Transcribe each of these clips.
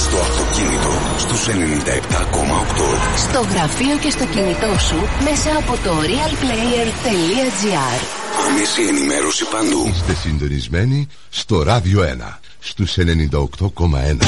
στο αυτοκίνητο στους 97,8. Στο γραφείο και στο κινητό σου μέσα από το realplayer.gr. Άμεση ενημέρωση παντού. Είστε συντονισμένοι στο Ράδιο 1 στους 98,1.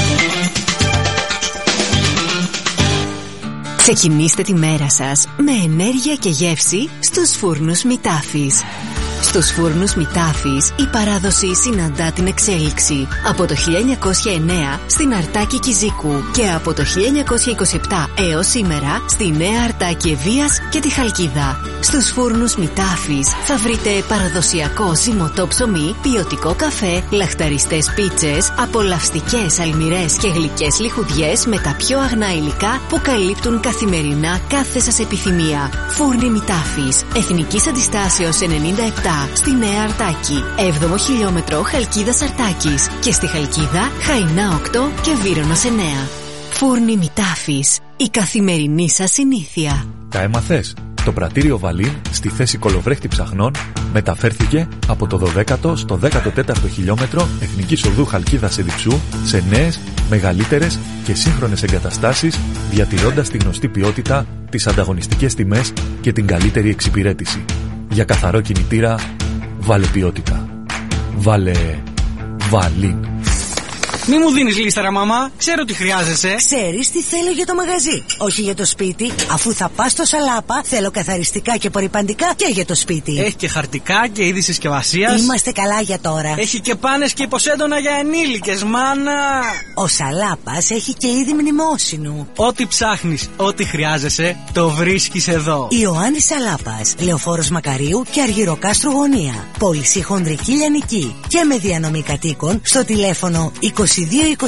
Ξεκινήστε τη μέρα σας με ενέργεια και γεύση στους φούρνους Μητάφης. Στους φούρνους Μητάφης η παράδοση συναντά την εξέλιξη. Από το 1909 στην Αρτάκη Κιζίκου και από το 1927 έως σήμερα στη Νέα Αρτάκη Ευβοίας και τη Χαλκίδα. Στους φούρνους Μητάφης θα βρείτε παραδοσιακό ζυμωτό ψωμί, ποιοτικό καφέ, λαχταριστές πίτσες, απολαυστικές αλμυρές και γλυκές λιχουδιές με τα πιο αγνά υλικά που καλύπτουν καθημερινά κάθε σας επιθυμία. Φούρνοι Μητάφης, Εθνικής Αντιστάσεως 97 στη Νέα Αρτάκη, 7ο χιλιόμετρο Χαλκίδας Αρτάκης και στη Χαλκίδα Χαϊνά 8 και Βύρονος 9. Φούρνοι Μητάφης, η καθημερινή σας συνήθεια. Τα έμαθες? Το πρατήριο Βαλίν στη θέση κολοβρέχτη ψαχνών μεταφέρθηκε από το 12ο στο 14ο χιλιόμετρο Εθνικής Οδού Χαλκίδας Εδιψού σε νέες, μεγαλύτερες και σύγχρονες εγκαταστάσεις, διατηρώντας τη γνωστή ποιότητα, τις ανταγωνιστικές τιμές και την καλύτερη εξυπηρέτηση. Για καθαρό κινητήρα, βάλε ποιότητα. Βάλε Βαλίν. Μη μου δίνεις λίστα, μαμά. Ξέρω τι χρειάζεσαι. Ξέρεις τι θέλω για το μαγαζί. Όχι για το σπίτι. Αφού θα πας στο Σαλάπα, θέλω καθαριστικά και απορρυπαντικά και για το σπίτι. Έχει και χαρτικά και είδη συσκευασίας. Είμαστε καλά για τώρα. Έχει και πάνες και υποσέντονα για ενήλικες, μάνα. Ο Σαλάπας έχει και είδη μνημόσυνου. Ό,τι ψάχνεις, ό,τι χρειάζεσαι, το βρίσκεις εδώ. Ιωάννης Σαλάπας, Λεωφόρος Μακαρίου και Αργυροκάστρου Γωνία. Πώληση χονδρική λιανική και με διανομή κατοίκων στο τηλέφωνο 22 21 40 41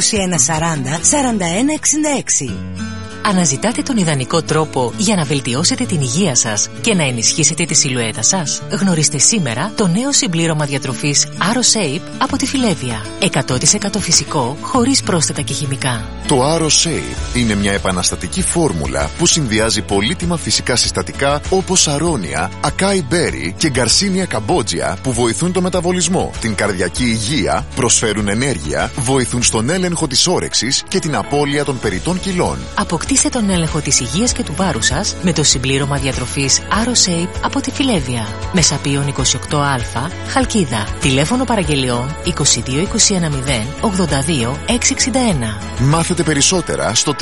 66. Αναζητάτε τον ιδανικό τρόπο για να βελτιώσετε την υγεία σας και να ενισχύσετε τη σιλουέτα σας? Γνωρίστε σήμερα το νέο συμπλήρωμα διατροφής AroShape από τη Φιλέβια. 100% φυσικό, χωρίς πρόσθετα και χημικά. Το AroShape είναι μια επαναστατική φόρμουλα που συνδυάζει πολύτιμα φυσικά συστατικά όπως αρώνια, ακάι μπέρι και γκαρσίνια καμπότζια που βοηθούν το μεταβολισμό, την καρδιακή υγεία, προσφέρουν ενέργεια, βοηθούν στον έλεγχο της όρεξης και την απώλεια των περιττών κιλών. Αποκτήστε τον έλεγχο της υγείας και του βάρους σας με το συμπλήρωμα διατροφής AroShape από τη Φιλέβια. Μεσαπίων 28Α, Χαλκίδα. Τηλέφωνο παραγγελιών 22 21 0 82 661. Μάθετε περισσότερα στο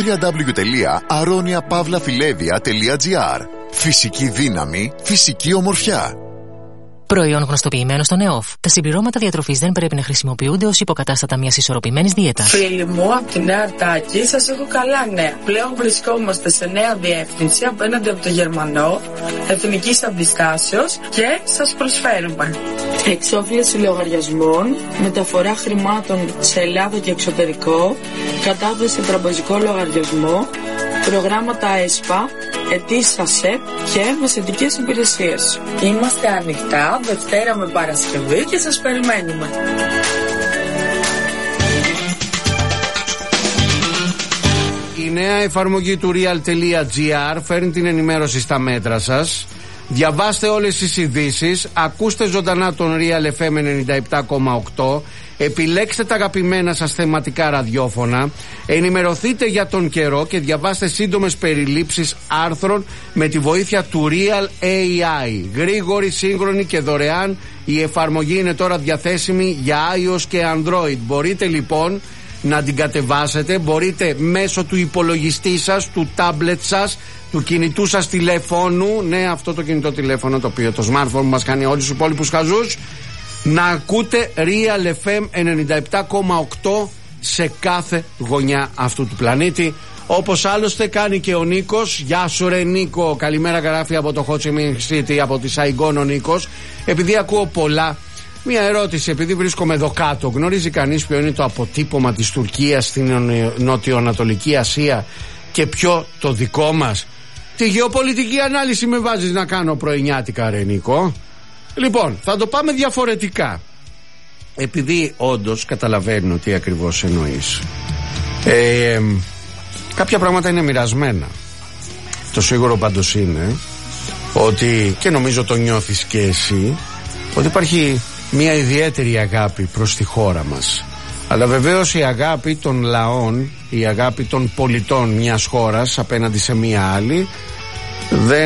www.aroniapavlafilevia.gr. Φυσική δύναμη, φυσική ομορφιά. Προϊόν γνωστοποιημένο στον ΕΟΦ. Τα συμπληρώματα διατροφής δεν πρέπει να χρησιμοποιούνται ως υποκατάστατα μιας ισορροπημένης δίαιτας. Φίλοι μου, από τη Νέα Αρτάκη σας έχω καλά νέα. Πλέον βρισκόμαστε σε νέα διεύθυνση απέναντι από το Γερμανό, Εθνικής Αντιστάσεως και σας προσφέρουμε εξόφληση λογαριασμών, μεταφορά χρημάτων σε Ελλάδα και εξωτερικό, κατάθεση τραπεζικό λογαριασμό, προγράμματα ΕΣΠΑ, ετήσια ΑΣΕΠ και μεσαιτικές υπηρεσίες. Είμαστε ανοιχτά Δευτέρα με Παρασκευή και σας περιμένουμε. Η νέα εφαρμογή του real.gr φέρνει την ενημέρωση στα μέτρα σας. Διαβάστε όλες τις ειδήσεις, ακούστε ζωντανά τον Real FM 97,8, επιλέξτε τα αγαπημένα σας θεματικά ραδιόφωνα, ενημερωθείτε για τον καιρό και διαβάστε σύντομες περιλήψεις άρθρων με τη βοήθεια του Real AI. Γρήγορη, σύγχρονη και δωρεάν, η εφαρμογή είναι τώρα διαθέσιμη για iOS και Android. Μπορείτε λοιπόν να την κατεβάσετε, μπορείτε μέσω του υπολογιστή σας, του τάμπλετ σας, του κινητού σας τηλεφώνου, ναι, αυτό το κινητό τηλέφωνο το οποίο το smartphone που μας κάνει όλους τους υπόλοιπους χαζούς, να ακούτε Real FM 97,8 σε κάθε γωνιά αυτού του πλανήτη, όπως άλλωστε κάνει και ο Νίκος. Γεια σου ρε Νίκο, καλημέρα, γράφει από το Ho Chi Minh City, από τη Σαϊγκόν ο Νίκος. Επειδή ακούω πολλά, μία ερώτηση, επειδή βρίσκομαι εδώ κάτω, γνωρίζει κανείς ποιο είναι το αποτύπωμα της Τουρκίας στην Νοτιοανατολική Ασία και ποιο το δικό μας? Τη γεωπολιτική ανάλυση με βάζεις να κάνω πρωινιάτικα ρε Νίκο? Λοιπόν, θα το πάμε διαφορετικά, επειδή όντως καταλαβαίνω τι ακριβώς εννοείς. Κάποια πράγματα είναι μοιρασμένα. Το σίγουρο πάντως είναι ότι, και νομίζω το νιώθεις και εσύ, ότι υπάρχει μια ιδιαίτερη αγάπη προς τη χώρα μας. Αλλά βεβαίως η αγάπη των λαών, η αγάπη των πολιτών μιας χώρας απέναντι σε μια άλλη δεν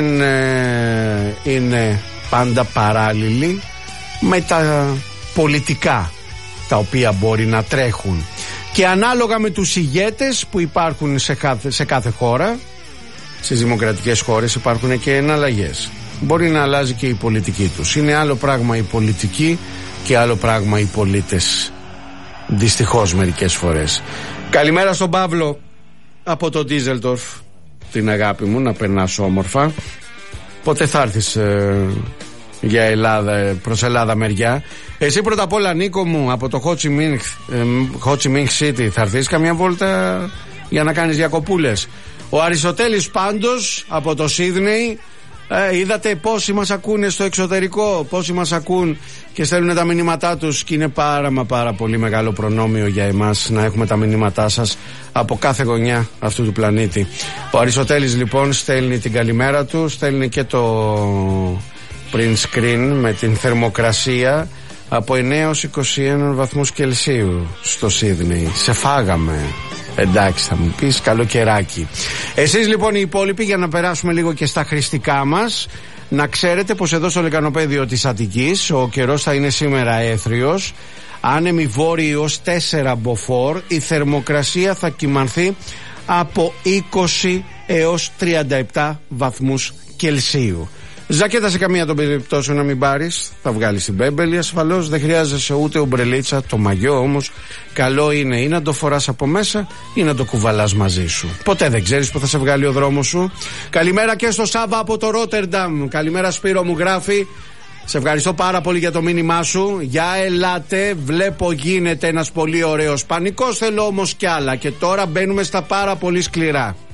είναι πάντα παράλληλη με τα πολιτικά τα οποία μπορεί να τρέχουν. Και ανάλογα με τους ηγέτες που υπάρχουν σε κάθε χώρα, στις δημοκρατικές χώρες υπάρχουν και εναλλαγές. Μπορεί να αλλάζει και η πολιτική τους. Είναι άλλο πράγμα η πολιτική και άλλο πράγμα οι πολίτες. Δυστυχώς μερικές φορές. Καλημέρα στον Παύλο από το Ντίζελντορφ. Την αγάπη μου, να περνάς όμορφα. Πότε θα έρθεις για Ελλάδα, προς Ελλάδα μεριά? Εσύ πρώτα απ' όλα, Νίκο μου, από το Ho Chi Minh City, θα έρθεις καμιά βόλτα για να κάνεις διακοπούλες? Ο Αριστοτέλης πάντως από το Σίδνεϊ, είδατε πόσοι μας ακούνε στο εξωτερικό, πόσοι μας ακούν και στέλνουν τα μηνύματά τους, και είναι πάρα πολύ μεγάλο προνόμιο για εμάς να έχουμε τα μηνύματά σας από κάθε γωνιά αυτού του πλανήτη. Ο Αριστοτέλης λοιπόν στέλνει την καλημέρα του, στέλνει και το print screen με την θερμοκρασία από 9 έως 21 βαθμούς Κελσίου στο Σίδνεϊ. Σε φάγαμε. Εντάξει, θα μου πεις, καλοκαιράκι. Εσείς λοιπόν οι υπόλοιποι, για να περάσουμε λίγο και στα χρηστικά μας, να ξέρετε πως εδώ στο λεκανοπέδιο της Αττικής ο καιρός θα είναι σήμερα έθριος, άνεμη βόρειοι ως 4 μποφόρ, η θερμοκρασία θα κυμανθεί από 20 έως 37 βαθμούς Κελσίου. Ζακέτα σε καμία των περιπτώσεων να μην πάρεις, θα βγάλεις την μπέμπελη ασφαλώς, δεν χρειάζεσαι ούτε ομπρελίτσα. Το μαγιό όμως καλό είναι ή να το φοράς από μέσα ή να το κουβαλάς μαζί σου. Ποτέ δεν ξέρεις που θα σε βγάλει ο δρόμος σου. Καλημέρα και στο Σάβα από το Ρότερνταμ. Καλημέρα Σπύρο, μου γράφει. Σε ευχαριστώ πάρα πολύ για το μήνυμά σου. Για ελάτε, βλέπω γίνεται ένας πολύ ωραίος πανικός, θέλω όμως κι άλλα. Και τώρα μπαίνουμε στα πάρα πολύ σκληρά.